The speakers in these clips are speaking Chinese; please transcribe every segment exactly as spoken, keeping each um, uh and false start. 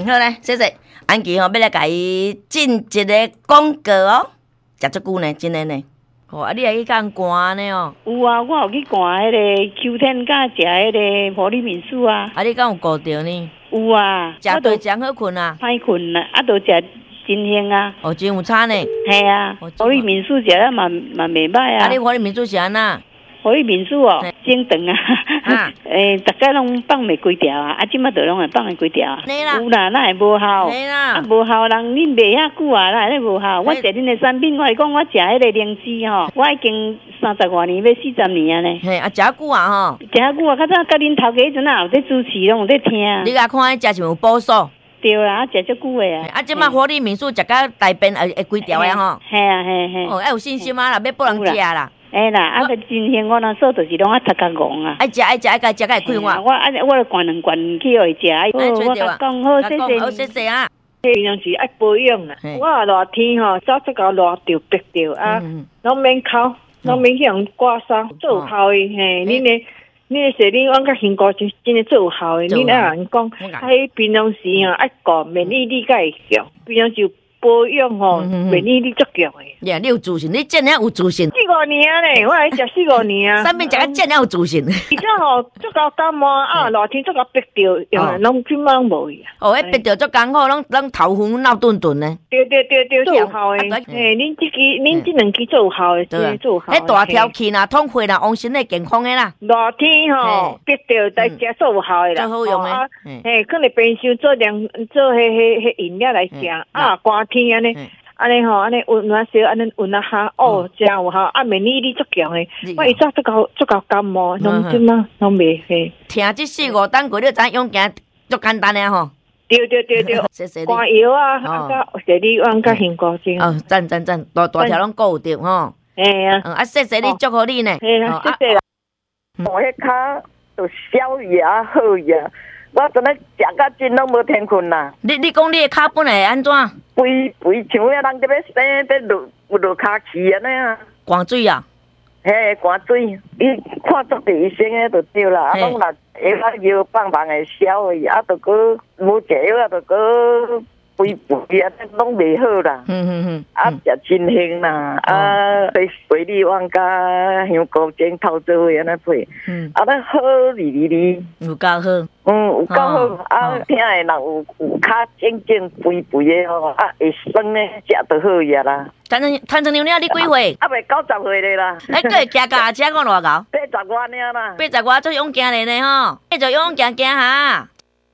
嗯，好嘞，谢谢。安琪吼，要来甲伊进一个广告哦，食足久呢，真诶呢。哦，啊，你还去干寒呢哦？ 有啊，我有去寒迄个秋天，甲食迄个普利民宿啊。 啊，你敢有顾着呢？ 有啊， 食对真好困啊。 歹困啦，啊，都食真香啊。 哦，真有差呢。 系啊，普利民宿食了嘛嘛袂歹啊。 啊，你普利民宿是安那？ 普利民宿哦，整长啊， 啊， 诶，逐家拢放袂规条啊，啊，即马都拢会放会规条啊。有啦，那会无效。 系啦。 啊，无效人恁卖遐久啊，那会无效。我食恁的产品，我是讲我食迄个灵芝吼，我已经三十外年，要四十年啊呢。 嘿，啊，食久啊吼。 食久啊，较早甲恁头家迄阵啊，有在主持，拢有在听。 你甲看伊食就有补数。 对啦，啊，食足久的啊。 啊，即马火力民宿食到大便会会规条的吼。 系啊，系系。 哦，要有信心啊啦，要拨人食啦。 哎啦，啊个真香，我那说就是拢啊头壳戆啊。 爱食爱食爱甲食甲会开我。 我啊我咧灌两罐去互伊食，哎，我甲讲好，谢谢。 好，谢谢啊。 平常时爱保养啦。我热天吼，早出到热着逼着啊，拢免哭，拢免去用刮痧，做有效的嘿。恁的恁的说恁往甲辛苦真真诶做有效的，恁爱人讲，啊，迄平常时吼爱顾免疫力甲会强，平常时保养吼免疫力足强的。 呀，你有自信，你真正有自信。 四五年咧，我来食四五年啊。 上面食个真正有自信。 而且吼，足够感冒啊，热天足够逼着，用拢即马拢无去啊。 哦，迄逼着足艰苦，拢拢头昏脑顿顿呢。 对对对对，做有效诶。诶，恁即支恁即两支做有效诶，真做有效。 迄大条气啦，痛血啦，往身体健康诶啦。 热天吼，逼着在食做有效诶啦。 最好用诶。 嘿，可能冰箱做凉做迄迄迄饮料来食啊，寒天安尼。安尼吼，安尼温暖烧，安尼温啊下，哦，真有效，啊，免疫力足强诶。我一早足够足够感冒，拢即马拢袂嘿。 听即四五单过，你知用行足简单诶吼。 对对对对， 谢谢你。 刮药啊，啊，甲谢你往甲杏果精。 哦，赞赞赞，大大条拢顾有着吼。 嘿啊， 啊，谢谢你，祝福你呢。 嘿啦，谢谢啦。我迄骹就消牙好牙。我真诶食甲真拢无天困啦。 你你讲你诶骹本来安怎？ 肥肥像遐人伫要生在落有落骹气安尼啊。 寒水啊？ 嘿，寒水，伊看足地医生诶就对啦，啊，拢若下啊药放放会消去，啊，着搁无食药啊，着搁肥肥啊，拢袂好啦。 嗯嗯嗯。 啊，食真香啦，啊，配水里往甲香菇精透做伙安尼配，嗯，啊，咱好哩哩哩， 有够好。 嗯，有够好，啊，听诶人有有较正正肥肥诶吼，啊，会酸诶，食着好呀啦。 摊成摊成娘娘，你几岁？ 啊，袂九十岁咧啦。 哎，佮会骑脚车讲偌高？ 八十外尔啦。 八十外做勇行咧呢吼，你就勇行行下。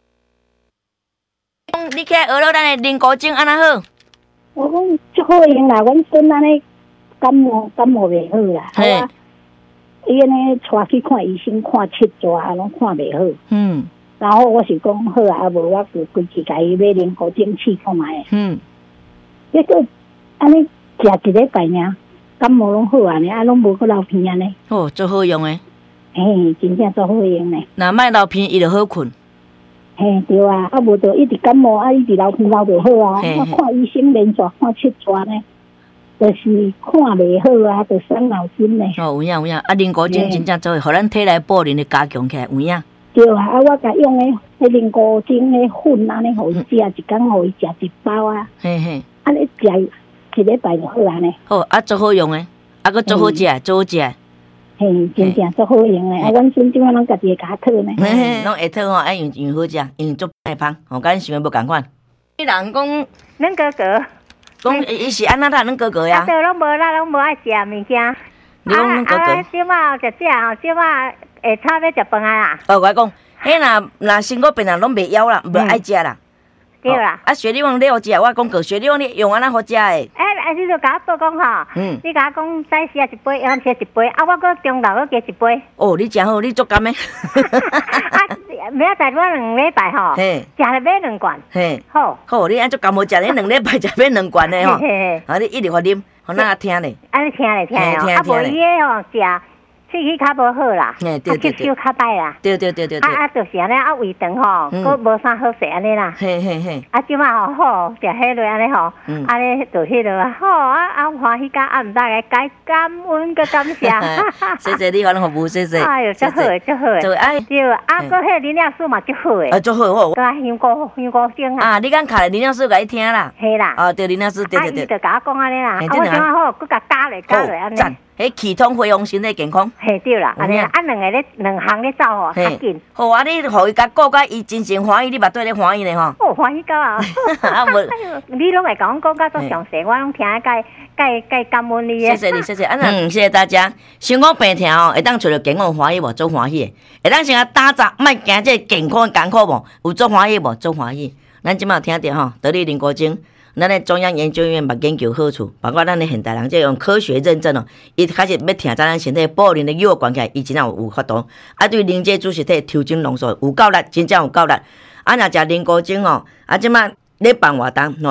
你起来学了咱的灵骨精安那好？ 我讲足好用啦，阮孙安尼感冒感冒袂好啦，好啊。伊安尼带去看医生，看七抓啊，拢看袂好。嗯。然后我是讲好啊，啊无我就规去甲伊买灵骨精试看卖。嗯。结果安尼食一礼拜尔，感冒拢好安尼，啊拢无去流鼻安尼。 哦，足好用诶。 嘿，真正足好用诶。 若莫流鼻，伊就好困。 嘿，对啊，啊无就一直感冒，啊一直流鼻流袂好啊。我看医生连续看七抓呢，就是看袂好啊，就伤脑筋呢。 哦，有影有影，啊灵骨精真正做诶，互咱体内保能的加强起来，有影。 对啊，啊我甲用诶，迄灵骨精诶粉安尼，互伊食，一工互伊食一包啊。嘿嘿。安尼食一礼拜就好安尼。 好，啊足好用诶，啊佫足好食，足好食。 嘿，真正足好用诶！啊，阮孙即摆拢家己会甲讨呢。 拢会讨吼，爱用用好食，用足歹芳，吼，甲咱想诶无共款。你人讲， 恁哥哥， 讲伊是安那他恁哥哥呀？ 啊，对，拢无咱拢无爱食物件。 你讲恁哥哥？ 啊，即摆食食吼，即摆下餐要食饭啊啦。 哦，我讲，迄若若身躯病人拢袂枵啦，无爱食啦。 对啦。 啊，雪莉王你好食，我讲过雪莉王你用安那好食诶。 哎，哎，你就甲我报讲吼，嗯，你甲我讲早时啊一杯，晚时一杯，啊，我搁中昼搁加一杯。 哦，你真好，你足甘诶。 啊，明仔载我两礼拜吼，食了买两罐。嘿，好， 好，你安足甘好食，你两礼拜食买两罐诶吼。啊，你一直发啉，互咱听咧。 安尼听咧听咧，啊，无伊诶吼食喙齿较无好啦， 嘿对对对， 吸收较歹啦， 对对对对对， 啊啊就是安尼啊胃肠吼，佫无啥好势安尼啦， 嘿嘿嘿， 啊即马吼好食迄落安尼吼，安尼就迄落啊，好啊啊欢喜甲啊毋知个该感恩个感谢， 谢谢你，我拢服务，谢谢， 哎呦，足好诶，足好诶， 对哎， 对，啊佫迄林亮素嘛足好诶， 啊足好好， 甲香菇香菇精啊， 啊你敢卡林亮素甲伊听啦， 系啦， 哦对林亮素，对对对， 啊伊就甲我讲安尼啦，啊我怎啊好，佫甲加落加落安尼。 迄气通恢复身体健康， 嘿对啦，安尼啊两个咧两项咧走吼，较紧。 好啊，你互伊甲顾甲伊真心欢喜，你嘛对咧欢喜咧吼。 哦，欢喜到啊！啊无，你拢会甲我讲甲足详细，我拢听介介介感恩你诶。 谢谢你，谢谢啊，嗯，谢谢大家。想讲病痛哦，会当找着健康欢喜无？做欢喜诶，会当先啊打杂，莫惊这健康艰苦无？有做欢喜无？做欢喜。咱即马听着吼，得力林国精。咱咧中央研究院嘛研究好处，包括咱咧现代人即用科学认证哦，伊开始要听咱身体保龄的药关起来，伊真正有有法度。啊，对凝结主食体抽精浓缩有够力，真正有够力。啊，若食林果精哦，啊，即马咧办活动。